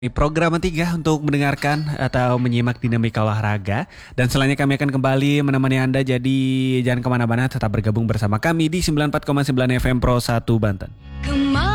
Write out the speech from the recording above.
Di program 3 untuk mendengarkan atau menyimak dinamika olahraga. Dan selanjutnya kami akan kembali menemani Anda. Jadi jangan kemana-mana, tetap bergabung bersama kami di 94,9 FM Pro 1 Banten.